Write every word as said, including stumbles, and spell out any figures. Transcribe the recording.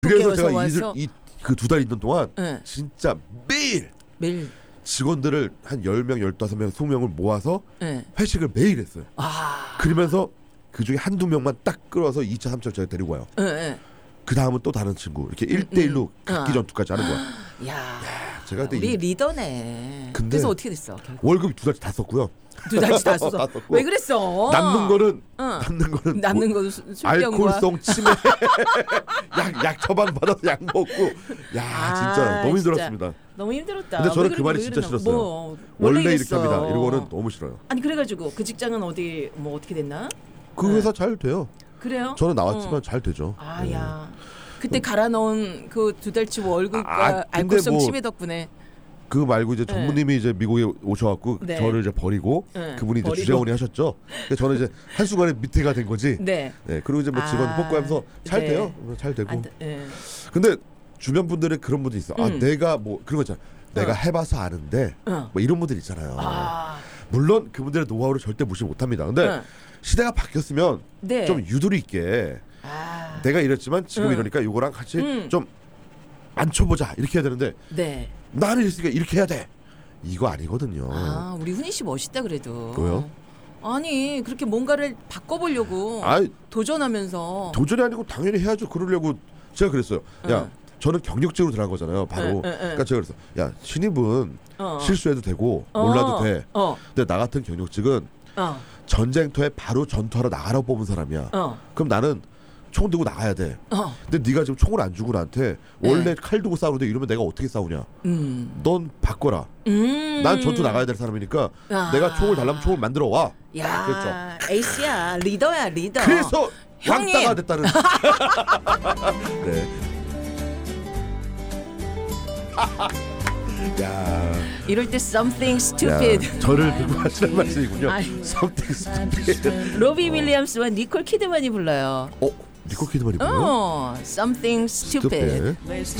그래서 제가 와서? 이 그 두 달 있는 동안 네. 진짜 매일 매일 직원들을 한 열 명, 열다섯 명, 이십 명을 모아서 네. 회식을 매일 했어요. 아. 그러면서 그중에 한두 명만 딱 끌어서 이 차, 삼 차 제가 데리고 와요. 네, 네. 그 다음은 또 다른 친구 이렇게 일 대일로 음. 각기 어. 전투까지 하는 거야. 야. 제가 그때 우리 이- 리더네. 근데 그래서 어떻게 됐어? 결국? 월급이 두 달치 다 썼고요. 두 달치 다 다 썼어. 썼고. 왜 그랬어? 남는 거는 어. 남는 거는 남는 뭐 거는 수- 술병과 알코올성 치매 약, 약 처방 받아서 약 먹고 야 아, 진짜 너무 힘들었습니다. 진짜. 너무 힘들었다. 근데 저는 왜 그 그렇게 말이 왜 진짜 그러나? 싫었어요. 뭐, 원래 이렇게 이랬어. 합니다. 이거는 너무 싫어요. 아니 그래가지고 그 직장은 어디 뭐 어떻게 됐나? 그 네. 회사 잘 돼요. 그래요? 저는 나왔지만 어. 잘 되죠. 네. 아야. 그때 갈아 넣은 그 두 달치 월급과 아, 근데 알코올성 뭐- 치매 덕분에 그 말고 이제 전무님이 이제 미국에 오셔갖고 네. 저를 이제 버리고 네, 그분이 이제 버리고. 주재원이 하셨죠. 그래서 저는 이제 한 순간에 밑에가 된 거지. 네. 네, 그리고 이제 뭐 직원 아, 뽑고하면서 잘 네. 돼요. 잘 되고. 안, 예. 근데 주변 분들의 그런 분들이 있어. 아 음. 내가 뭐 그런 거 있잖아. 내가 어. 해봐서 아는데 어. 뭐 이런 분들 있잖아요. 아. 물론 그분들의 노하우를 절대 무시 못합니다. 근데 어. 시대가 바뀌었으면 네. 좀 유도리 있게 아. 내가 이랬지만 지금 응. 이러니까 이거랑 같이 음. 좀 앉혀보자 이렇게 해야 되는데 네. 나는 이랬으니까 이렇게 해야 돼. 이거 아니거든요. 아, 우리 훈이 씨 멋있다 그래도. 왜요? 아니, 그렇게 뭔가를 바꿔보려고 아 도전하면서. 도전이 아니고 당연히 해야죠. 그러려고 제가 그랬어요. 야 응. 저는 경력직으로 들어간 거잖아요. 바로. 응, 응, 응. 그러니까 제가 그랬어. 야 신입은 어. 실수해도 되고 어. 몰라도 돼. 어. 근데 나 같은 경력직은 어. 전쟁터에 바로 전투하러 나가라고 뽑은 사람이야. 어. 그럼 나는 총 들고 나가야 돼. 어. 근데 네가 지금 총을 안 주고 나한테 원래 네. 칼 두고 싸우는데 이러면 내가 어떻게 싸우냐. 음. 넌 바꿔라. 음. 난 전투 나가야 될 사람이니까 아. 내가 총을 달라면 총을 만들어 와. 야, 에이스야, 리더야, 리더. 그래서 형님. 왕따가 됐다는. 네. 야, 이럴 때 something 야, stupid. 저를 듣고 하시는 말씀이군요. 아이. something stupid. 로비 윌리엄스와 니콜 키드만이 불러요. 어, 니콜 키드만이 뭐요? 어, something stupid. stupid.